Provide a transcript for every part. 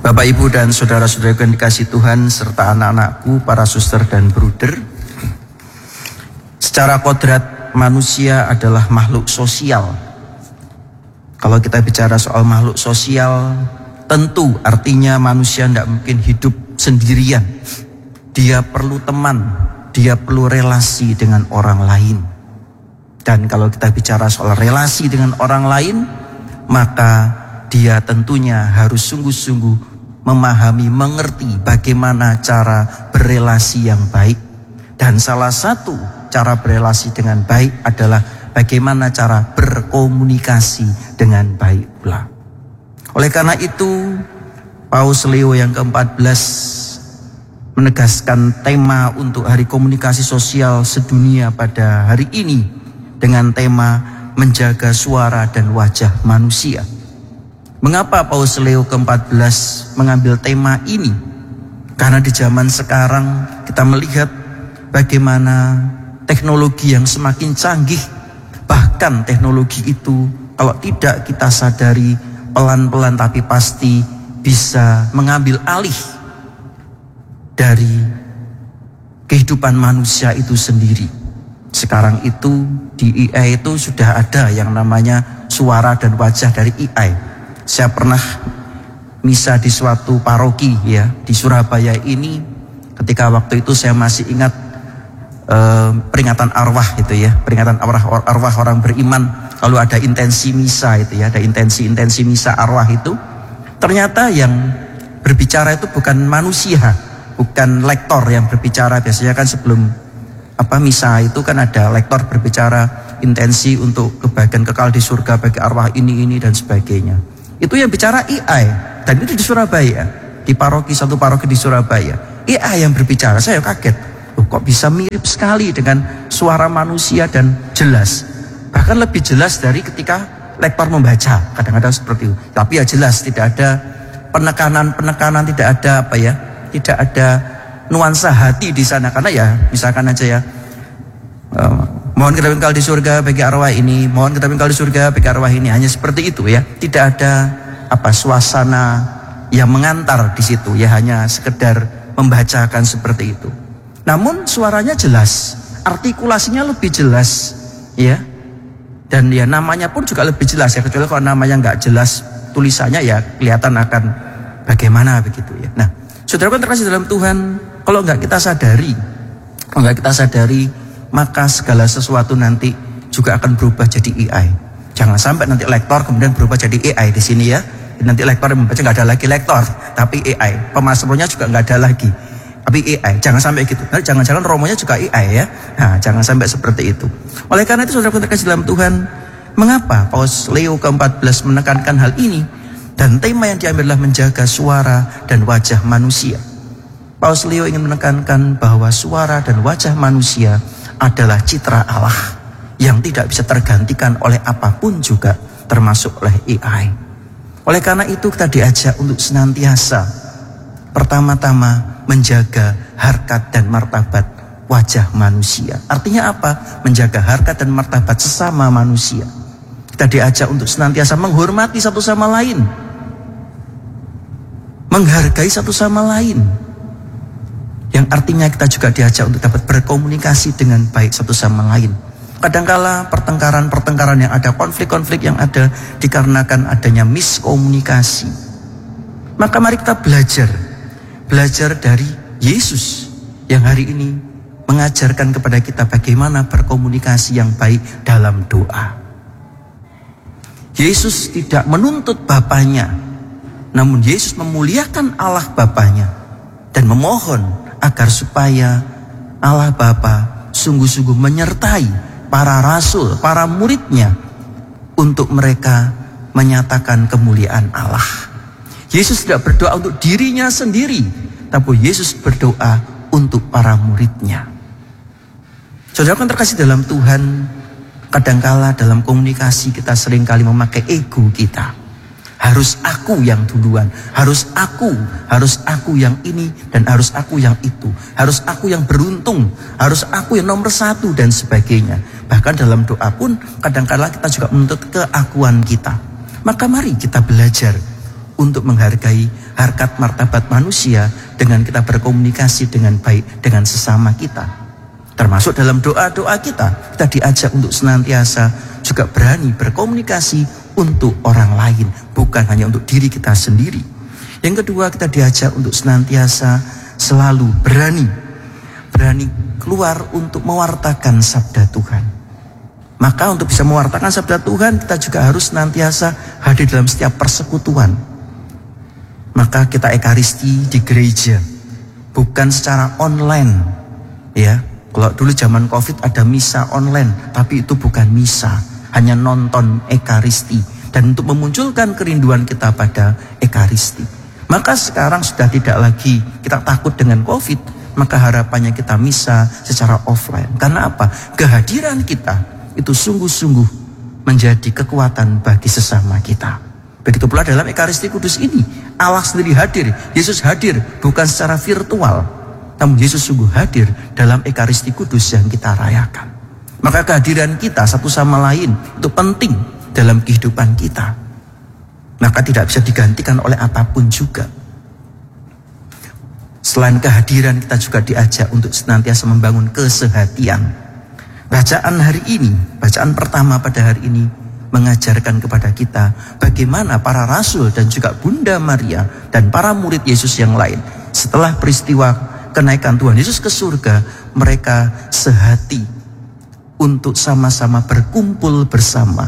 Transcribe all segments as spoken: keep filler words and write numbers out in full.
Bapak, Ibu, dan saudara-saudara yang dikasihi Tuhan, serta anak-anakku, para suster dan bruder. Secara kodrat manusia adalah makhluk sosial. Kalau kita bicara soal makhluk sosial, tentu artinya manusia tidak mungkin hidup sendirian. Dia perlu teman, dia perlu relasi dengan orang lain. Dan kalau kita bicara soal relasi dengan orang lain, maka dia tentunya harus sungguh-sungguh memahami, mengerti bagaimana cara berelasi yang baik. Dan salah satu cara berelasi dengan baik adalah bagaimana cara berkomunikasi dengan baik pula. Oleh karena itu, Paus Leo yang keempat belas menegaskan tema untuk Hari Komunikasi Sosial Sedunia pada hari ini dengan tema menjaga suara dan wajah manusia. Mengapa Paus Leo keempat belas mengambil tema ini? Karena di zaman sekarang kita melihat bagaimana teknologi yang semakin canggih. Bahkan teknologi itu kalau tidak kita sadari, pelan-pelan tapi pasti bisa mengambil alih dari kehidupan manusia itu sendiri. Sekarang itu di A I itu sudah ada yang namanya suara dan wajah dari A I. Saya pernah misa di suatu paroki ya di Surabaya ini, ketika waktu itu saya masih ingat eh, peringatan arwah itu ya, peringatan arwah arwah orang beriman. Lalu ada intensi misa itu ya, ada intensi-intensi misa arwah itu. Ternyata yang berbicara itu bukan manusia, bukan lektor yang berbicara. Biasanya kan sebelum apa misa itu kan ada lektor berbicara intensi untuk kebahagiaan kekal di surga bagi arwah ini ini dan sebagainya. Itu yang bicara A I, dan itu di Surabaya, di paroki, satu paroki di Surabaya. A I yang berbicara, saya kaget. Loh, kok bisa mirip sekali dengan suara manusia dan jelas. Bahkan lebih jelas dari ketika lektor membaca, kadang-kadang seperti itu. Tapi ya jelas, tidak ada penekanan-penekanan, tidak ada apa ya, tidak ada nuansa hati di sana. Karena ya, misalkan aja ya, uh, mohon kita bengkal di surga bagi arwah ini, mohon kita bengkal di surga bagi arwah ini. Hanya seperti itu ya. Tidak ada apa suasana yang mengantar di situ ya, hanya sekedar membacakan seperti itu. Namun suaranya jelas, artikulasinya lebih jelas ya. Dan ya namanya pun juga lebih jelas ya, kecuali kalau namanya nggak jelas tulisannya ya kelihatan akan bagaimana begitu ya. Nah, saudara kan terkasih dalam Tuhan, kalau nggak kita sadari, kalau nggak kita sadari maka segala sesuatu nanti juga akan berubah jadi A I. Jangan sampai nanti lektor kemudian berubah jadi A I di sini ya. Nanti lektor yang membaca nggak ada lagi lektor, tapi A I. Pemasmurnya juga nggak ada lagi, tapi A I. Jangan sampai gitu. Nah, jangan-jangan romonya juga A I ya. Nah, jangan sampai seperti itu. Oleh karena itu saudara terkasih dalam Tuhan, mengapa Paus Leo keempat belas menekankan hal ini? Dan tema yang diambil adalah menjaga suara dan wajah manusia. Paus Leo ingin menekankan bahwa suara dan wajah manusia adalah citra Allah yang tidak bisa tergantikan oleh apapun juga, termasuk oleh A I. Oleh karena itu kita diajak untuk senantiasa pertama-tama menjaga harkat dan martabat wajah manusia. Artinya apa? Menjaga harkat dan martabat sesama manusia. Kita diajak untuk senantiasa menghormati satu sama lain, menghargai satu sama lain. Yang artinya kita juga diajak untuk dapat berkomunikasi dengan baik satu sama lain. Kadangkala pertengkaran-pertengkaran yang ada, konflik-konflik yang ada dikarenakan adanya miskomunikasi. Maka mari kita belajar, belajar dari Yesus yang hari ini mengajarkan kepada kita bagaimana berkomunikasi yang baik dalam doa. Yesus tidak menuntut Bapanya, namun Yesus memuliakan Allah Bapanya dan memohon agar supaya Allah Bapa sungguh-sungguh menyertai para rasul, para muridnya untuk mereka menyatakan kemuliaan Allah. Yesus tidak berdoa untuk dirinya sendiri, tapi Yesus berdoa untuk para muridnya. Saudara kan terkasih dalam Tuhan, kadangkala dalam komunikasi kita seringkali memakai ego kita. Harus aku yang duluan, harus aku, harus aku yang ini, dan harus aku yang itu. Harus aku yang beruntung, harus aku yang nomor satu, dan sebagainya. Bahkan dalam doa pun kadang-kadang kita juga menuntut keakuan kita. Maka mari kita belajar untuk menghargai harkat martabat manusia dengan kita berkomunikasi dengan baik dengan sesama kita. Termasuk dalam doa-doa kita, kita diajak untuk senantiasa juga berani berkomunikasi untuk orang lain, bukan hanya untuk diri kita sendiri. Yang kedua, kita diajak untuk senantiasa selalu berani, berani keluar untuk mewartakan sabda Tuhan. Maka untuk bisa mewartakan sabda Tuhan, kita juga harus senantiasa hadir dalam setiap persekutuan. Maka kita ekaristi di gereja, bukan secara online. Ya, kalau dulu zaman Covid ada misa online, tapi itu bukan misa, hanya nonton ekaristi. Dan untuk memunculkan kerinduan kita pada ekaristi. Maka sekarang sudah tidak lagi kita takut dengan Covid, maka harapannya kita misa secara offline. Karena apa? Kehadiran kita itu sungguh-sungguh menjadi kekuatan bagi sesama kita. Begitu pula dalam Ekaristi Kudus ini, Allah sendiri hadir, Yesus hadir bukan secara virtual, namun Yesus sungguh hadir dalam Ekaristi Kudus yang kita rayakan. Maka kehadiran kita satu sama lain itu penting dalam kehidupan kita. Maka tidak bisa digantikan oleh apapun juga. Selain kehadiran, kita juga diajak untuk senantiasa membangun kesehatian. Bacaan hari ini, bacaan pertama pada hari ini mengajarkan kepada kita bagaimana para rasul dan juga Bunda Maria dan para murid Yesus yang lain setelah peristiwa kenaikan Tuhan Yesus ke surga, mereka sehati untuk sama-sama berkumpul bersama.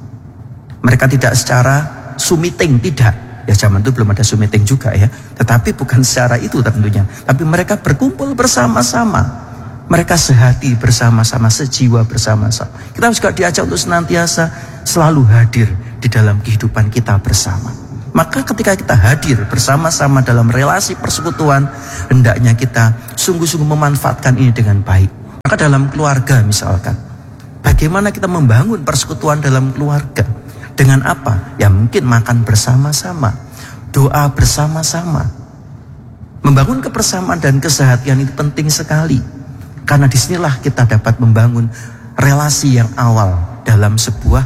Mereka tidak secara sumiting, tidak. Ya zaman itu belum ada sumiting juga ya. Tetapi bukan secara itu tentunya. Tapi mereka berkumpul bersama-sama. Mereka sehati bersama-sama, sejiwa bersama-sama. Kita juga diajak untuk senantiasa selalu hadir di dalam kehidupan kita bersama. Maka ketika kita hadir bersama-sama dalam relasi persekutuan, hendaknya kita sungguh-sungguh memanfaatkan ini dengan baik. Maka dalam keluarga misalkan, bagaimana kita membangun persekutuan dalam keluarga? Dengan apa? Ya mungkin makan bersama-sama, doa bersama-sama. Membangun kebersamaan dan kesehatian itu penting sekali. Karena disinilah kita dapat membangun relasi yang awal dalam sebuah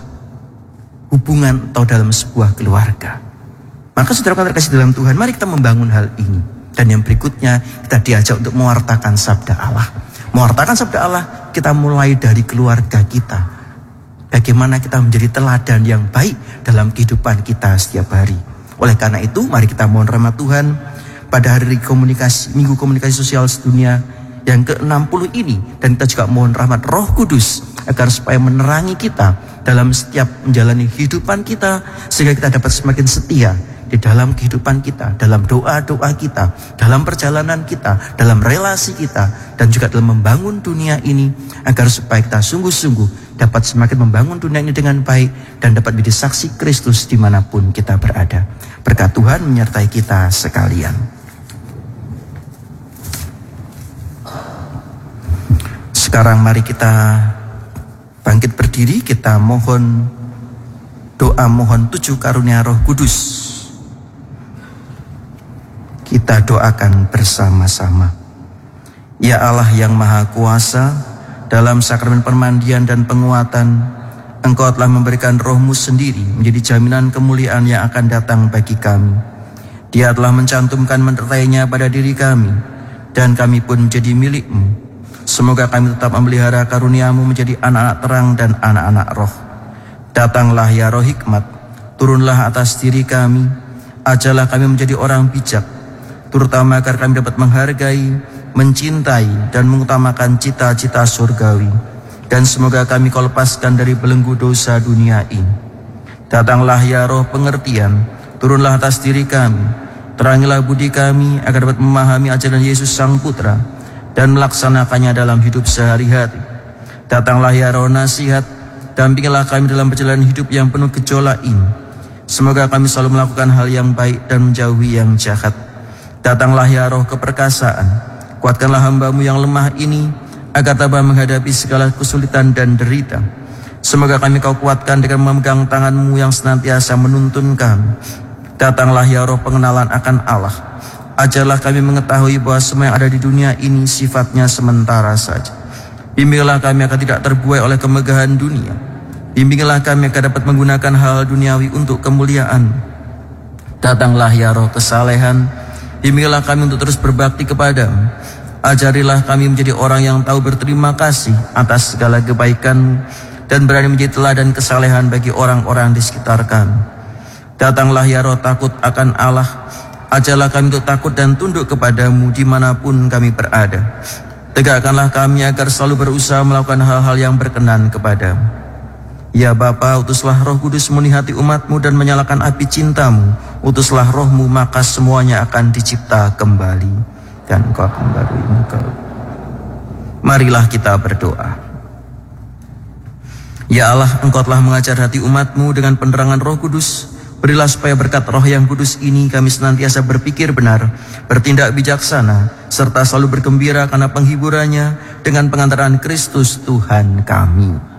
hubungan atau dalam sebuah keluarga. Maka saudara terkasih dalam Tuhan, mari kita membangun hal ini. Dan yang berikutnya, kita diajak untuk mewartakan sabda Allah. Mewartakan sabda Allah, kita mulai dari keluarga kita. Bagaimana kita menjadi teladan yang baik dalam kehidupan kita setiap hari. Oleh karena itu, mari kita mohon rahmat Tuhan pada hari komunikasi, Minggu Komunikasi Sosial Sedunia yang ke enam puluh ini, dan kita juga mohon rahmat Roh Kudus agar supaya menerangi kita dalam setiap menjalani kehidupan kita, sehingga kita dapat semakin setia di dalam kehidupan kita, dalam doa-doa kita, dalam perjalanan kita, dalam relasi kita, dan juga dalam membangun dunia ini, agar supaya kita sungguh-sungguh dapat semakin membangun dunia ini dengan baik dan dapat menjadi saksi Kristus dimanapun kita berada. Berkat Tuhan menyertai kita sekalian. Sekarang mari kita bangkit berdiri, kita mohon doa mohon tujuh karunia Roh Kudus. Kita doakan bersama-sama. Ya Allah yang Maha Kuasa, dalam sakramen permandian dan penguatan, Engkau telah memberikan Roh-Mu sendiri menjadi jaminan kemuliaan yang akan datang bagi kami. Dia telah mencantumkan menyertainya pada diri kami, dan kami pun menjadi milik-Mu. Semoga kami tetap memelihara karunia-Mu menjadi anak-anak terang dan anak-anak roh. Datanglah ya Roh Hikmat, turunlah atas diri kami, ajarlah kami menjadi orang bijak, terutama agar kami dapat menghargai, mencintai, dan mengutamakan cita-cita surgawi. Dan semoga kami Kau lepaskan dari belenggu dosa dunia ini. Datanglah ya Roh pengertian, turunlah atas diri kami, terangilah budi kami agar dapat memahami ajaran Yesus Sang Putra dan melaksanakannya dalam hidup sehari-hari. Datanglah ya Roh nasihat, dampingilah kami dalam perjalanan hidup yang penuh gejolak ini. Semoga kami selalu melakukan hal yang baik dan menjauhi yang jahat. Datanglah ya Roh keperkasaan, kuatkanlah hamba-Mu yang lemah ini, agar dapat menghadapi segala kesulitan dan derita. Semoga kami Kau kuatkan dengan memegang tangan-Mu yang senantiasa menuntun kami. Datanglah ya Roh pengenalan akan Allah, ajarlah kami mengetahui bahwa semua yang ada di dunia ini sifatnya sementara saja. Bimbinglah kami agar tidak terbuai oleh kemegahan dunia. Bimbinglah kami agar dapat menggunakan hal duniawi untuk kemuliaan. Datanglah ya roh kesalehan, bimbinglah kami untuk terus berbakti kepadamu. Ajarilah kami menjadi orang yang tahu berterima kasih atas segala kebaikan dan berani menjadi teladan kesalehan bagi orang-orang di sekitar kami. Datanglah ya roh takut akan Allah, ajarlah kami untuk takut dan tunduk kepadamu dimanapun kami berada. Tegakkanlah kami agar selalu berusaha melakukan hal-hal yang berkenan kepadamu. Ya Bapa, utuslah Roh Kudus memenuhi hati umatmu dan menyalakan api cintamu. Utuslah rohmu, maka semuanya akan dicipta kembali dan engkau akan baru engkau. Marilah kita berdoa. Ya Allah, engkau telah mengajar hati umatmu dengan penerangan Roh Kudus. Berilah supaya berkat Roh yang kudus ini kami senantiasa berpikir benar, bertindak bijaksana, serta selalu bergembira karena penghiburannya dengan pengantaran Kristus Tuhan kami.